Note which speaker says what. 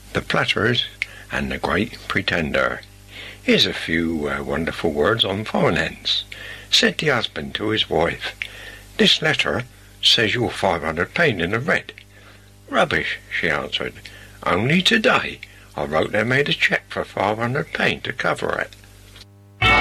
Speaker 1: The Platters and the Great Pretender. Here's a few wonderful words on finance. Said the husband to his wife, "This letter says you're £500 in the red." "Rubbish," she answered. "Only today I wrote they made a cheque for £500 to cover it."